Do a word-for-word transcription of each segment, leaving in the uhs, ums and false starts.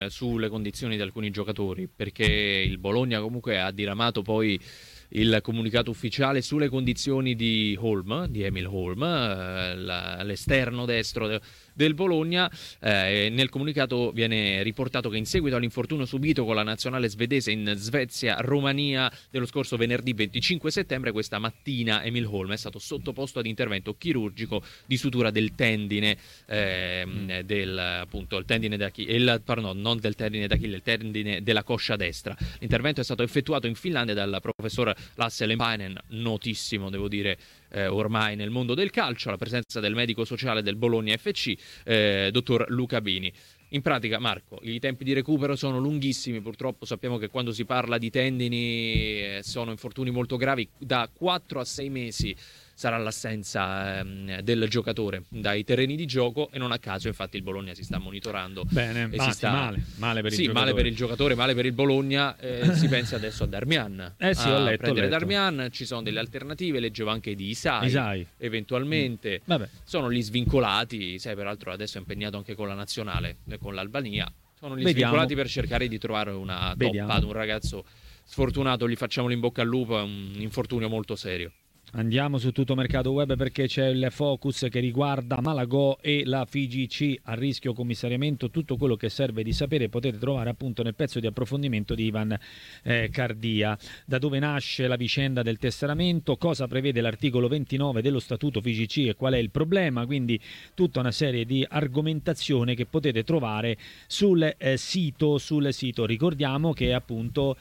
sulle condizioni di alcuni giocatori, perché il Bologna comunque ha diramato poi il comunicato ufficiale sulle condizioni di Holm, di Emil Holm, eh, l'esterno destro de, del Bologna. Eh, nel comunicato viene riportato che in seguito all'infortunio subito con la nazionale svedese in Svezia-Romania dello scorso venerdì venticinque settembre, questa mattina Emil Holm è stato sottoposto ad intervento chirurgico di sutura del tendine eh, mm. del appunto il tendine d'Achille, pardon, non del tendine d'Achille, il tendine della coscia destra. L'intervento è stato effettuato in Finlandia dal professor Lasse Lempainen, notissimo devo dire eh, ormai nel mondo del calcio, alla presenza del medico sociale del Bologna F C, eh, dottor Luca Bini. In pratica, Marco, i tempi di recupero sono lunghissimi, purtroppo sappiamo che quando si parla di tendini eh, sono infortuni molto gravi, da quattro a sei mesi sarà l'assenza ehm, del giocatore dai terreni di gioco, e non a caso infatti il Bologna si sta monitorando. Bene, e ah, si sta... male, male per il sì, giocatore. male per il giocatore, male per il Bologna. Eh, si pensa adesso a Darmian. Eh sì, a ho letto, prendere ho letto. Darmian, ci sono delle alternative, leggevo anche di Isai, Isai. eventualmente. Mm. Vabbè. Sono gli svincolati, sai, peraltro adesso è impegnato anche con la nazionale, con l'Albania. Sono gli Vediamo. svincolati per cercare di trovare una Vediamo. toppa ad un ragazzo sfortunato, gli facciamo in bocca al lupo, è un infortunio molto serio. Andiamo su Tutto Mercato Web perché c'è il focus che riguarda Malagò e la F I G C, a rischio commissariamento. Tutto quello che serve di sapere potete trovare appunto nel pezzo di approfondimento di Ivan eh, Cardia. Da dove nasce la vicenda del tesseramento, cosa prevede l'articolo ventinove dello statuto F I G C e qual è il problema, quindi tutta una serie di argomentazione che potete trovare sul eh, sito sul sito. Ricordiamo che appunto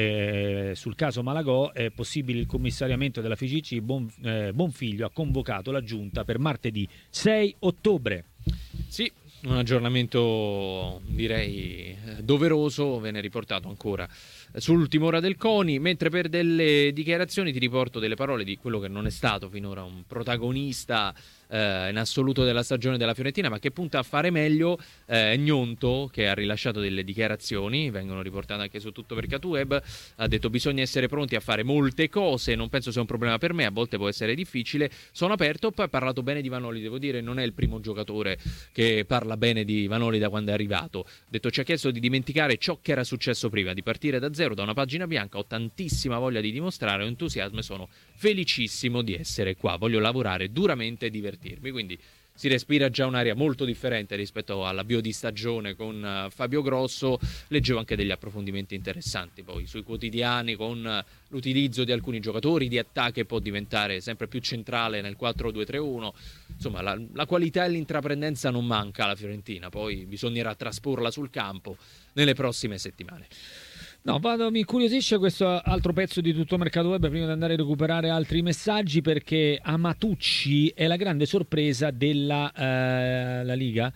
eh, sul caso Malagò è possibile il commissariamento della F I G C. Bon, eh, Bonfiglio ha convocato la giunta per martedì sei ottobre. Sì, un aggiornamento direi doveroso, ve ne riportato ancora sull'ultima ora del CONI, mentre per delle dichiarazioni ti riporto delle parole di quello che non è stato finora un protagonista eh, in assoluto della stagione della Fiorentina, ma che punta a fare meglio. eh, Gnonto, che ha rilasciato delle dichiarazioni, vengono riportate anche su Tutto Mercato Web, ha detto: bisogna essere pronti a fare molte cose, non penso sia un problema per me, a volte può essere difficile, sono aperto. Poi ha parlato bene di Vanoli, devo dire non è il primo giocatore che parla bene di Vanoli da quando è arrivato. Ha detto: ci ha chiesto di dimenticare ciò che era successo prima, di partire da zero, da una pagina bianca, ho tantissima voglia di dimostrare entusiasmo e sono felicissimo di essere qua, voglio lavorare duramente e divertirmi. Quindi si respira già un'aria molto differente rispetto all'avvio di stagione con uh, Fabio Grosso. Leggevo anche degli approfondimenti interessanti poi sui quotidiani con uh, l'utilizzo di alcuni giocatori di attacco che può diventare sempre più centrale nel quattro due tre uno. Insomma, la, la qualità e l'intraprendenza non manca alla Fiorentina, poi bisognerà trasporla sul campo nelle prossime settimane. No, vado, mi incuriosisce questo altro pezzo di Tutto Mercato Web prima di andare a recuperare altri messaggi, perché Amatucci è la grande sorpresa della eh, la Liga.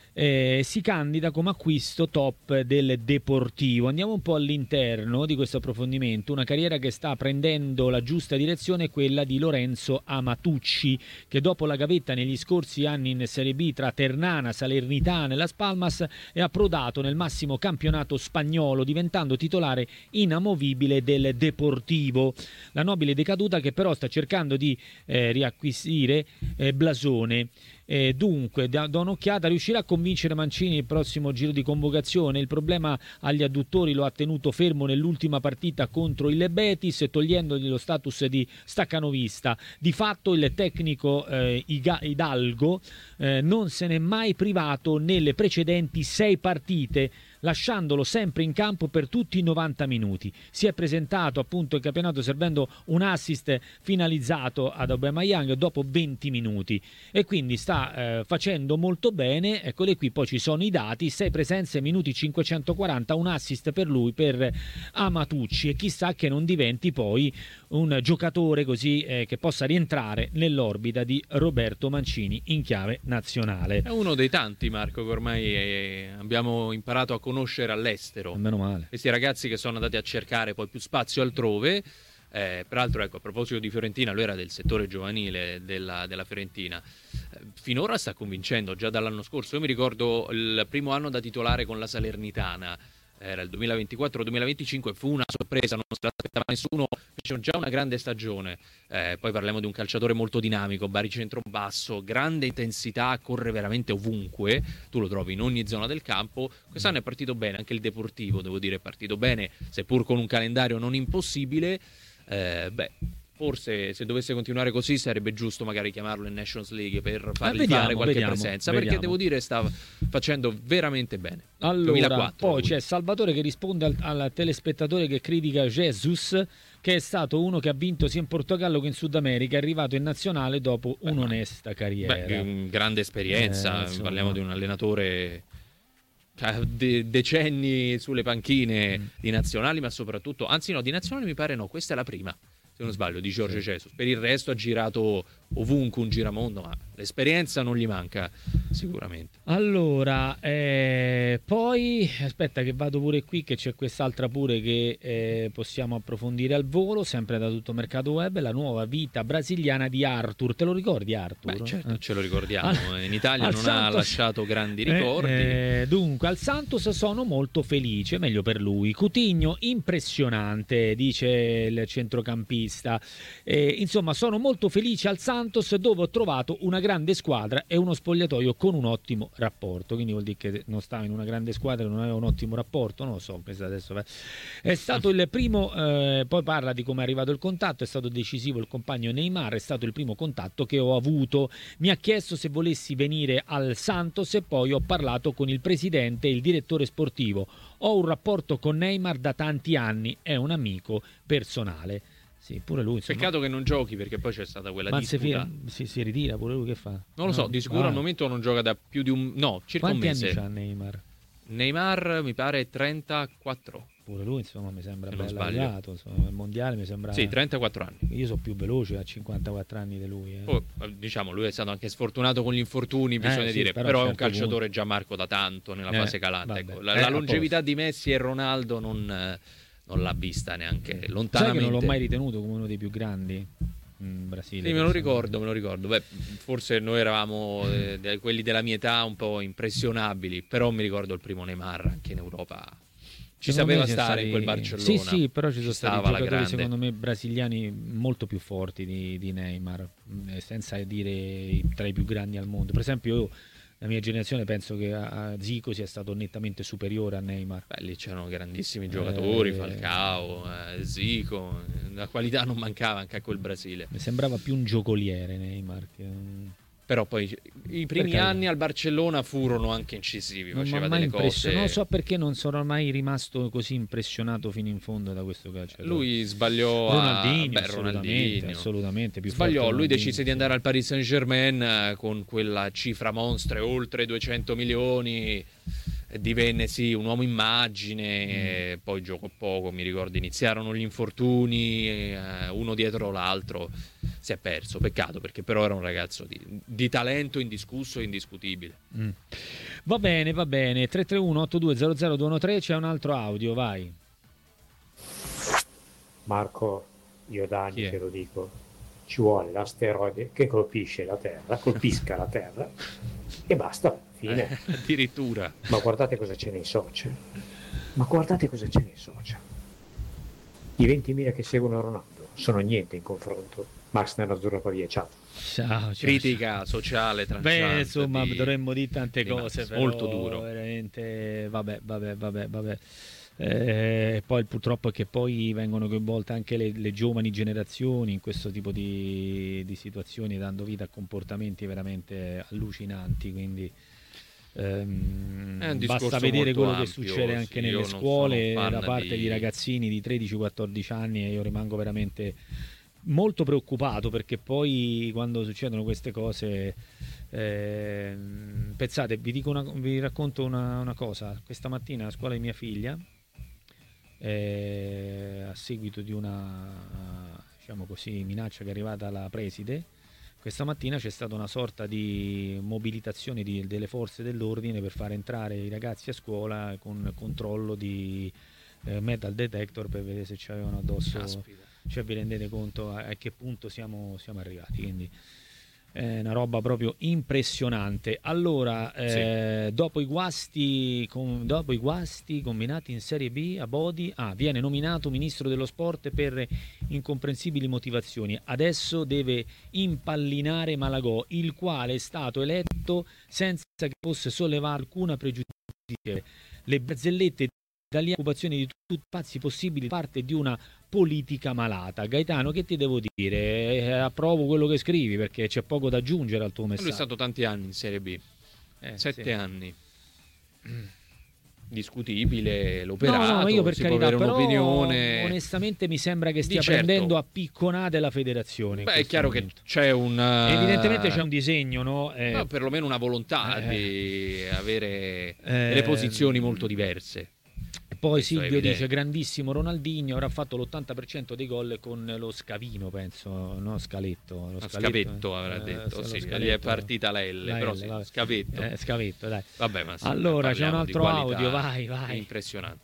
Eh, si candida come acquisto top del Deportivo. Andiamo un po' all'interno di questo approfondimento. Una carriera che sta prendendo la giusta direzione è quella di Lorenzo Amatucci, che dopo la gavetta negli scorsi anni in Serie B tra Ternana, Salernitana e Las Palmas è approdato nel massimo campionato spagnolo, diventando titolare inamovibile del Deportivo. La nobile decaduta che però sta cercando di eh, riacquisire eh, blasone. Eh, dunque, da, da un'occhiata riuscirà a convincere Mancini il prossimo giro di convocazione. Il problema agli adduttori lo ha tenuto fermo nell'ultima partita contro il Betis, togliendogli lo status di staccanovista. Di fatto il tecnico eh, Hidalgo eh, non se n'è mai privato nelle precedenti sei partite, lasciandolo sempre in campo per tutti i novanta minuti. Si è presentato appunto in campionato servendo un assist finalizzato ad Aubameyang dopo venti minuti, e quindi sta eh, facendo molto bene. Eccole qui, poi ci sono i dati: sei presenze, minuti cinquecentoquaranta, un assist per lui, per Amatucci, e chissà che non diventi poi un giocatore così eh, che possa rientrare nell'orbita di Roberto Mancini in chiave nazionale. È uno dei tanti, Marco, che ormai eh, abbiamo imparato a conoscere all'estero. Meno male. Questi ragazzi che sono andati a cercare poi più spazio altrove. Eh, peraltro, ecco, a proposito di Fiorentina, lui era del settore giovanile della, della Fiorentina. Eh, finora sta convincendo, già dall'anno scorso. Io mi ricordo il primo anno da titolare con la Salernitana. era il duemilaventiquattro duemilaventicinque, fu una sorpresa, non se l'aspettava nessuno, fece già una grande stagione. Eh, poi parliamo di un calciatore molto dinamico, baricentro basso, grande intensità, corre veramente ovunque, tu lo trovi in ogni zona del campo. Quest'anno è partito bene, anche il Deportivo, devo dire, è partito bene, seppur con un calendario non impossibile. Eh, beh, forse se dovesse continuare così sarebbe giusto magari chiamarlo in Nations League per fargli eh, vediamo, fare qualche vediamo, presenza, vediamo. perché devo dire sta facendo veramente bene. Allora, duemilaquattro, poi lui. c'è Salvatore che risponde al, al telespettatore che critica Jesus, che è stato uno che ha vinto sia in Portogallo che in Sud America, è arrivato in nazionale dopo Beh, un'onesta carriera. Beh, grande esperienza, Eh, parliamo di un allenatore, cioè, de- decenni sulle panchine mm. di nazionali, ma soprattutto, anzi no, di nazionali mi pare no, questa è la prima, se non sbaglio, di Jorge sì. Jesus. Per il resto ha girato ovunque un giramondo, ma l'esperienza non gli manca sicuramente. Allora, eh, poi aspetta che vado pure qui, che c'è quest'altra pure che eh, possiamo approfondire al volo, sempre da Tutto Mercato Web, la nuova vita brasiliana di Arthur. Te lo ricordi Arthur? Beh, certo, eh. ce lo ricordiamo. Al, in Italia non Santos, ha lasciato grandi ricordi. Eh, eh, dunque, al Santos sono molto felice, meglio per lui. Coutinho impressionante, dice il centrocampista. Eh, insomma, sono molto felice al Santos, dove ho trovato una grande squadra e uno spogliatoio con un ottimo rapporto. Quindi vuol dire che non stava in una grande squadra e non aveva un ottimo rapporto, non lo so, questo adesso è stato il primo, eh, poi parla di come è arrivato il contatto. È stato decisivo il compagno Neymar, è stato il primo contatto che ho avuto, mi ha chiesto se volessi venire al Santos e poi ho parlato con il presidente e il direttore sportivo. Ho un rapporto con Neymar da tanti anni, è un amico personale. Sì, pure lui, insomma. Peccato che non giochi, perché poi c'è stata quella ma disputa. si, si, si ritira pure lui, che fa? Non lo so, no. di sicuro ah. al momento non gioca da più di un... No, circa Quanti un mese. anni c'ha Neymar? Neymar mi pare trentaquattro. Pure lui, insomma, mi sembra Se non bello sbaglio. arrivato, insomma, il mondiale mi sembra... Sì, trentaquattro anni. Io sono più veloce a cinquantaquattro anni di lui. Eh. Poi, diciamo, lui è stato anche sfortunato con gli infortuni, bisogna Eh, sì, dire, però però, a è un un certo calciatore punto. già Marco da tanto nella Eh, fase calante. vabbè. Ecco. La, Eh, la a longevità posto. di Messi e Ronaldo non, non l'ha vista neanche Sai lontanamente. che non l'ho mai ritenuto come uno dei più grandi in Brasile? Sì, me lo ricordo, me lo ricordo. Beh, forse noi eravamo eh, de- quelli della mia età un po' impressionabili, però mi ricordo il primo Neymar anche in Europa. Ci Secondo sapeva me ci sono stare stati... in quel Barcellona. Sì, sì, però ci sono Ci stati stava la giocatori, grande. secondo me, brasiliani molto più forti di, di Neymar, senza dire i- tra i più grandi al mondo. Per esempio, io, la mia generazione, penso che a a Zico sia stato nettamente superiore a Neymar. Beh, lì c'erano grandissimi giocatori, Eh, Falcao, eh, Zico, la qualità non mancava anche a quel Brasile. Mi sembrava più un giocoliere Neymar che un... Però poi i primi Per carità. anni al Barcellona furono anche incisivi, Non mi faceva ha mai delle cose. impressionato, non so perché non sono mai rimasto così impressionato fino in fondo da questo calciatore. Lui sbagliò Ronaldinho, a... Beh, assolutamente, Ronaldinho. assolutamente più Sbagliò, forte lui Ronaldinho, decise di sì. andare al Paris Saint-Germain eh, con quella cifra monstra, oltre duecento milioni, e divenne sì un uomo immagine, Mm. e poi giocò poco, mi ricordo, iniziarono gli infortuni, eh, uno dietro l'altro, si è perso, peccato, perché però era un ragazzo di, di talento indiscusso e indiscutibile. Mm. Va bene, va bene. tre tre uno otto due zero zero due uno tre, c'è un altro audio, vai. Marco, io da Chi anni è? te lo dico, ci vuole l'asteroide che colpisce la Terra, colpisca la Terra e basta, fine. Eh, addirittura. Ma guardate cosa c'è nei social. Ma guardate cosa c'è nei social. I ventimila che seguono Ronaldo sono niente in confronto. Max Nerazzurra Pavia, ciao. Ciao, ciao, Critica sociale ciao. tranciante. Beh, insomma, di- dovremmo dire tante di cose, Max, però molto duro. veramente, vabbè, vabbè, vabbè, vabbè. Eh, poi purtroppo è che poi vengono coinvolte anche le, le giovani generazioni in questo tipo di, di situazioni, dando vita a comportamenti veramente allucinanti, quindi ehm, È un discorso basta vedere molto quello che ampio, succede anche sì, nelle io non sono scuole fan da parte di... di ragazzini di tredici quattordici anni, e io rimango veramente molto preoccupato, perché poi quando succedono queste cose, ehm, pensate, vi dico una, vi racconto una, una cosa. Questa mattina a scuola di mia figlia, eh, a seguito di una, diciamo così, minaccia che è arrivata alla preside, questa mattina c'è stata una sorta di mobilitazione di- delle forze dell'ordine per far entrare i ragazzi a scuola con controllo di eh, metal detector, per vedere se ci avevano addosso. Caspita. Cioè, vi rendete conto a, a che punto siamo, siamo arrivati? Quindi È una roba proprio impressionante. Allora, eh, sì. dopo, i guasti, con, dopo i guasti combinati in Serie B a Bodi, ah, viene nominato ministro dello sport per incomprensibili motivazioni. Adesso deve impallinare Malagò, il quale è stato eletto senza che fosse sollevare alcuna pregiudizio. Le barzellette dalle occupazioni di tutti i spazi possibili parte di una politica malata. Gaetano, che ti devo dire? Eh, approvo quello che scrivi, perché c'è poco da aggiungere al tuo messaggio. Lui è stato tanti anni in Serie B, eh, sette sì. anni. Discutibile l'operato, no, no, io per si carità, può avere un'opinione. Onestamente mi sembra che stia certo. prendendo a picconate la federazione. Beh, è chiaro momento. che c'è un evidentemente c'è un disegno, no? Eh, no, perlomeno una volontà eh, di avere eh, delle posizioni molto diverse. Poi Questo Silvio dice grandissimo Ronaldinho, avrà fatto l'ottanta per cento dei gol con lo Scavino, penso, no? Scaletto, lo Scavetto avrà eh, detto, sì, gli è partita la L, la però L, sì, Scavetto. Eh, Scavetto, dai. Vabbè, ma sì, allora c'è un altro audio, vai, vai. Impressionante.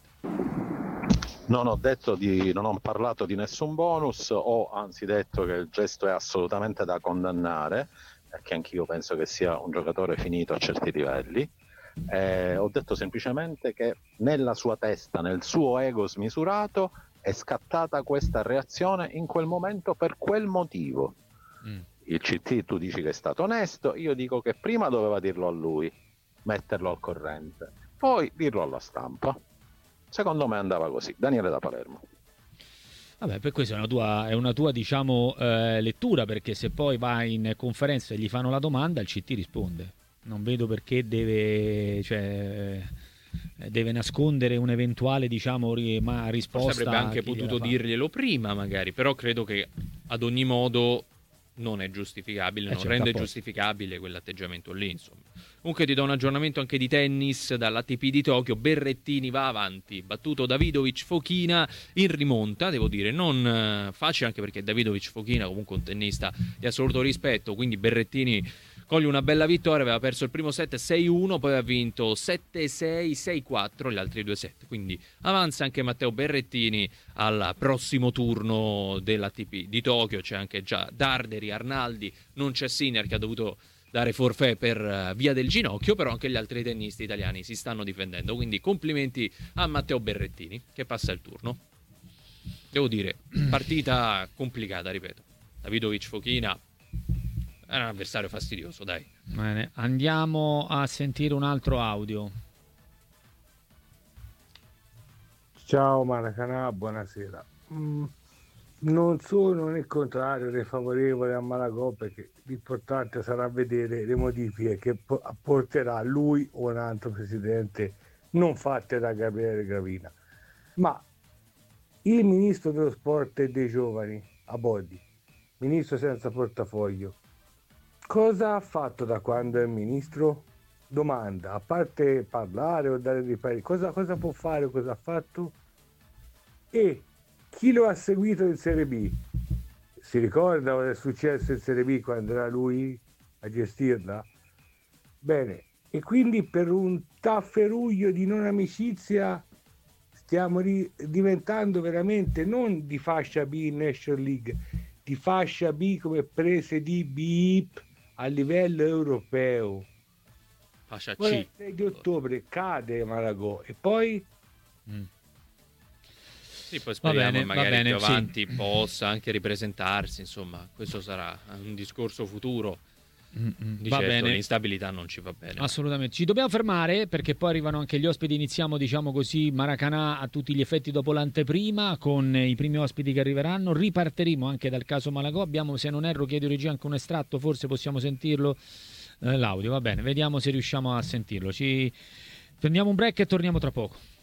Non ho detto di non ho parlato di nessun bonus, ho anzi detto che il gesto è assolutamente da condannare, perché anch'io penso che sia un giocatore finito a certi livelli. Eh, ho detto semplicemente che nella sua testa, nel suo ego smisurato, è scattata questa reazione in quel momento per quel motivo. Mm. Il C T tu dici che è stato onesto, io dico che prima doveva dirlo a lui, metterlo al corrente, poi dirlo alla stampa. Secondo me andava così. Daniele da Palermo. Vabbè, per questo è una tua, è una tua diciamo eh, lettura, perché se poi vai in conferenza e gli fanno la domanda, il C T risponde. Non vedo perché deve, cioè, deve nascondere un'eventuale diciamo ri, ma risposta. Forse avrebbe anche potuto dirglielo prima magari, però credo che ad ogni modo non è giustificabile, eh non certo, rende apposta. giustificabile quell'atteggiamento lì, insomma. Comunque ti do un aggiornamento anche di tennis dall'A T P di Tokyo. Berrettini va avanti, battuto Davidovic Fokina in rimonta, devo dire non facile, anche perché Davidovic Fokina comunque un tennista di assoluto rispetto, quindi Berrettini coglie una bella vittoria, aveva perso il primo set sei uno, poi ha vinto sette sei, sei quattro gli altri due set, quindi avanza anche Matteo Berrettini al prossimo turno dell'A T P di Tokyo. C'è anche già Darderi, Arnaldi, non c'è Sinner che ha dovuto dare forfait per via del ginocchio, però anche gli altri tennisti italiani si stanno difendendo, quindi complimenti a Matteo Berrettini che passa il turno. Devo dire, partita complicata, ripeto. Davidovic Fokina è un avversario fastidioso, dai. Bene, andiamo a sentire un altro audio. Ciao Maracanã, buonasera. Mm, non sono né contrario né favorevole a Malagò, perché l'importante sarà vedere le modifiche che apporterà lui o un altro presidente, non fatte da Gabriele Gravina. Ma il ministro dello sport e dei giovani, Abodi, ministro senza portafoglio, cosa ha fatto da quando è ministro? Domanda, a parte parlare o dare dei pareri, cosa, cosa può fare, cosa ha fatto? E chi lo ha seguito in Serie B? Si ricorda cosa è successo in Serie B quando era lui a gestirla? Bene, e quindi per un tafferuglio di non amicizia stiamo ri- diventando veramente non di fascia B in National League, di fascia B come prese di B I P a livello europeo. Fascia C. Il sei di ottobre cade Malagò e poi mm. sì, poi speriamo bene, magari bene, più avanti sì. possa anche ripresentarsi, insomma questo sarà un discorso futuro. Mm-mm. Di Va certo, bene. l'instabilità non ci va bene. Assolutamente. Ci dobbiamo fermare perché poi arrivano anche gli ospiti. Iniziamo, diciamo così, Maracanã a tutti gli effetti dopo l'anteprima con i primi ospiti che arriveranno. Riparteremo anche dal caso Malagò. Abbiamo, se non erro, chiedo regia anche un estratto, forse possiamo sentirlo, eh, l'audio. Va bene, vediamo se riusciamo a sentirlo. Ci prendiamo un break e torniamo tra poco.